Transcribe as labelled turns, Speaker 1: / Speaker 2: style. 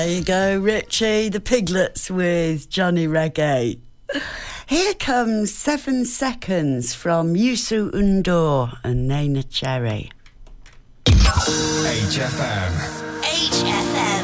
Speaker 1: There you go, Richie, the Piglets with Johnny Reggae. Here comes 7 Seconds from Youssou N'Dour and Nena Cherry.
Speaker 2: HFM.